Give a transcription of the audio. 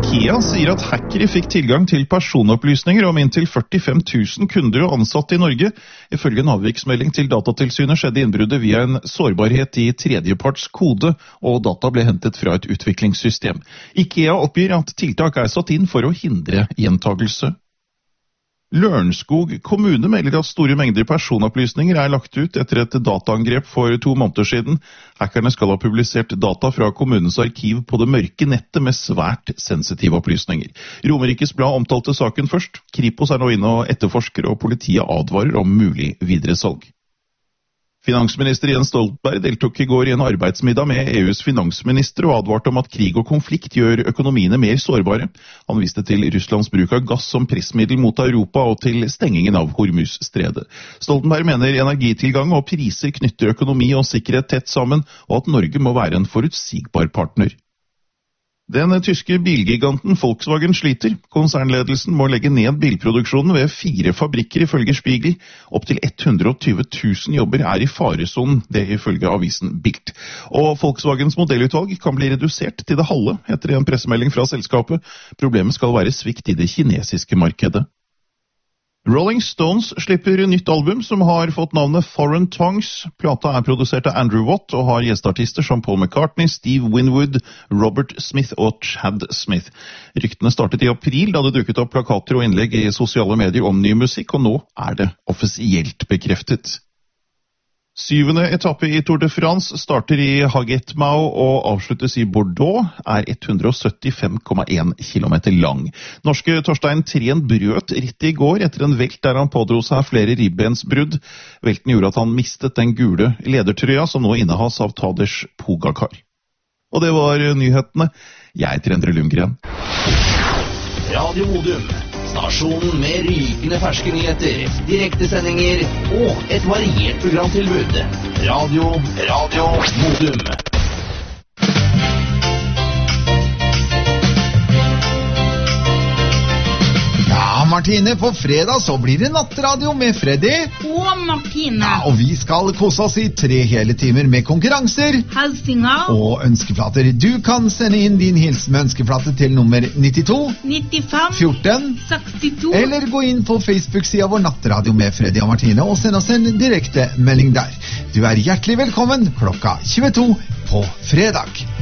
IKEA sier at hackere fikk tilgang til personopplysninger om inntil 45 000 kunder og ansatte i Norge. Ifølge en avviksmelding til Datatilsynet skjedde innbruddet via en sårbarhet i tredjeparts kode, og data ble hentet fra et utviklingssystem. IKEA oppgir at tiltak er satt inn for å hindre gjentagelse. Lørenskog kommune melder at store mengder personopplysninger er lagt ut etter et dataangrep for 2 måneder siden. Hackerne skal ha publisert data fra kommunens arkiv på det mørke nettet med svært sensitive opplysninger. Romerikes Blad omtalte saken først. Kripos er nå inne og etterforsker, og politiet advarer om mulig videresalg. Finansminister Jens Stoltenberg deltok i går i en arbeidsmiddag med EUs finansminister og advarte om at krig og konflikt gjør økonomiene mer sårbare. Han viste til Russlands bruk av gass som pressmiddel mot Europa og til stengingen av Hormuz-stredet. Stoltenberg mener energitilgang og priser knytter økonomi og sikkerhet tett sammen, og at Norge må være en forutsigbar partner. Den tyske bilgiganten Volkswagen sliter. Konsernledelsen må legge ned bilproduksjonen ved 4 fabrikker ifølge Spiegel. Opptil 120 000 jobber er i faresonen, det ifølge avisen Bild. Og Volkswagens modellutvalg kan bli redusert til det halve etter en pressemelding fra selskapet. Problemet skal være svikt i det kinesiske markedet. Rolling Stones slipper nytt album som har fått navnet Foreign Tongues. Plata er produsert av Andrew Watt og har gjesteartister som Paul McCartney, Steve Winwood, Robert Smith og Chad Smith. Ryktene startet i april da det dukket opp plakater og innlegg i sosiale medier om ny musikk, og nå er det offisielt bekreftet. 7. etappe i Tour de France starter i Hagetmau og avsluttes i Bordeaux, er 175,1 kilometer lang. Norske Torstein Tren brøt rittet i går etter en velt der han pådro seg flere ribbensbrudd. Velten gjorde at han mistet den gule ledertrøya som nå innehas av Tadej Pogacar. Og det var nyhetene. Jeg heter Endre Lundgren. Radio Modum. Stasjonen med rykende ferske nyheter, direktesendinger og et variert programtilbud. Radio Modum. Ja, Martine, på fredag så blir det nattradio med Freddy. Og Martine. Ja, og vi skal kose oss i 3 hele timer med konkurranser. Hilsinger. Og ønskeplater. Du kan sende inn din hilsen med ønskeplate til nummer 92, 95, 14, 62. eller gå inn på Facebook-sida vår Nattradio med Freddy og Martine og send oss en direkte melding der. Du er hjertelig velkommen klokka 22 på fredag.